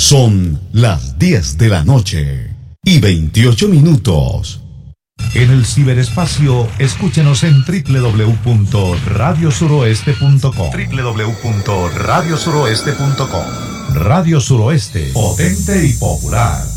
Son las 10 de la noche y 28 minutos. En el ciberespacio, escúchenos en www.radiosuroeste.com. www.radiosuroeste.com. Radio Suroeste, potente y popular.